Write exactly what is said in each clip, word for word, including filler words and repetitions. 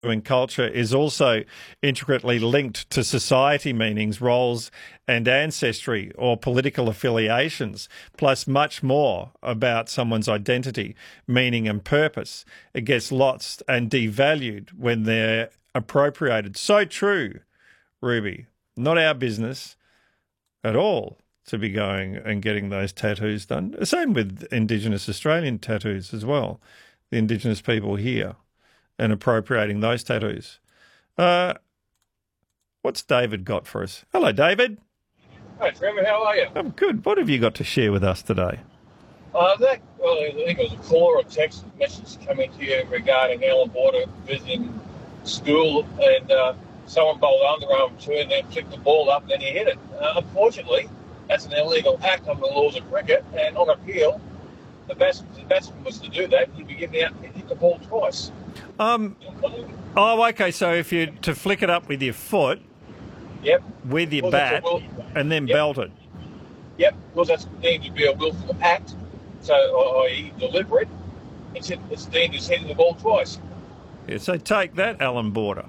and culture is also intricately linked to society meanings, roles and ancestry or political affiliations, plus much more about someone's identity, meaning and purpose. It gets lost and devalued when they're appropriated. So true, Ruby. Not our business at all to be going and getting those tattoos done. Same with Indigenous Australian tattoos as well, the Indigenous people here, and appropriating those tattoos. Uh, what's David got for us? Hello, David. Hey, Trevor, how are you? I'm good. What have you got to share with us today? Uh, that, well, I think it was a call or a text message coming to you regarding Alan Border visiting school, and uh, someone bowled underarm to it and then flicked the ball up and then he hit it. Uh, unfortunately, that's an illegal act under the laws of cricket, and on appeal, the batsman, the batsman was to do that, he'd be given out and hit the ball twice. Um. Oh, okay. So if you to flick it up with your foot, yep, with your well, bat, will, and then yep. belt it. Yep, because that's deemed to be a willful act, so that is deliberate. It's, it's deemed as hitting the ball twice. Yeah, so take that, Alan Border.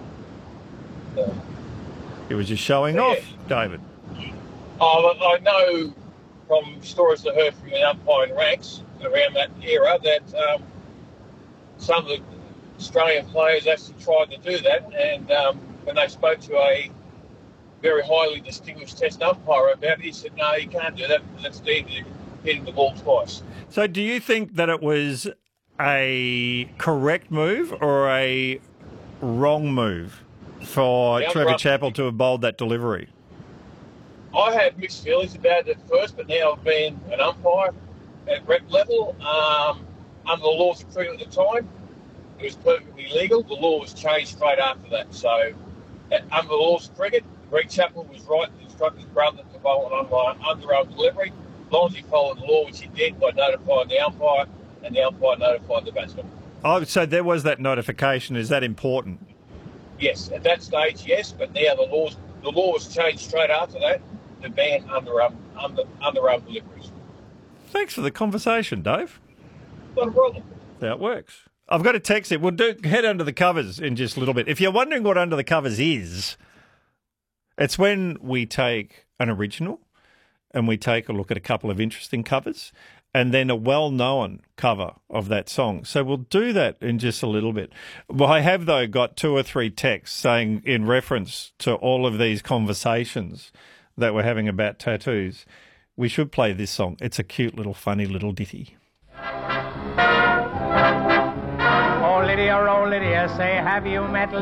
Uh, He was just showing so, off, yeah. David. Oh, I know from stories I heard from the umpiring ranks around that era that um, some of the Australian players actually tried to do that, and um, when they spoke to a very highly distinguished test umpire about it, he said, no, you can't do that, that's deemed hitting the ball twice. So do you think that it was a correct move or a wrong move for Yeah, Trevor right. Chappell to have bowled that delivery? I had mixed feelings about it at first, but now I've been an umpire at rep level. Um, under the laws of cricket at the time, it was perfectly legal. The law was changed straight after that. So, uh, under the laws of cricket, Greg Chappell was right to instruct his brother to bowl an underarm delivery, as long as he followed the law, which he did by notifying the umpire, and the umpire notified the batsman. Oh, so there was that notification. Is that important? Yes, at that stage, yes, but now the laws the law was changed straight after that to ban underarm under underarm deliveries. Thanks for the conversation, Dave. Not a problem. That works. I've got a text it. We'll do head under the covers in just a little bit. If you're wondering what under the covers is, it's when we take an original and we take a look at a couple of interesting covers and then a well-known cover of that song. So we'll do that in just a little bit. Well, I have, though, got two or three texts saying in reference to all of these conversations that we're having about tattoos, we should play this song. It's a cute little funny little ditty. Oh, Lydia, oh, Lydia, say, have you met